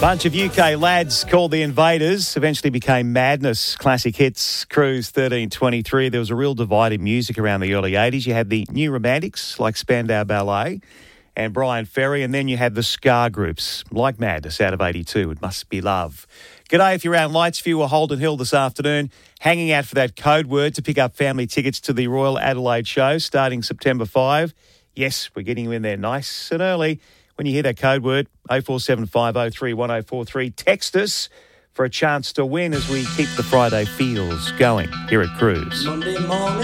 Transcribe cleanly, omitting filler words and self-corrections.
Bunch of UK lads called the Invaders eventually became Madness. Classic hits, Cruise 1323. There was a real divide in music around the early 80s. You had the New Romantics like Spandau Ballet and Brian Ferry, and then you had the ska groups like Madness out of 82. It Must Be Love. G'day, if you're around Lightsview or Holden Hill this afternoon, hanging out for that code word to pick up family tickets to the Royal Adelaide Show starting September 5. Yes, we're getting you in there nice and early. When you hear that code word, 0475031043, text us for a chance to win as we keep the Friday feels going here at Cruise. Monday morning.